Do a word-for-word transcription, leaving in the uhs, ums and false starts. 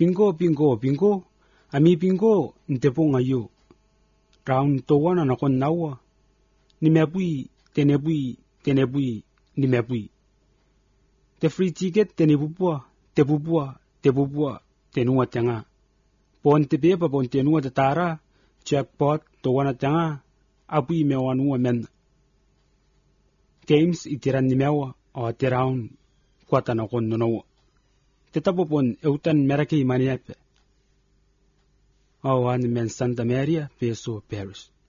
Bingo, bingo, bingo. Ami bingo, ntepo ngayo. Round to one na kon nawa. Ni mebui, tenebui, tenebui, ni mebui. The free ticket tenebupua, tebupua, tebupua, tenua tanga. Pon tebe pa pon tenua tatara, jackpot to one tanga, abui mewanua men. Games itiran ni mewa, o tiraun, kwata na kon nono. Tetapo pon eutan meraki maniepe. Awan men Santa Maria, Peso, Paris.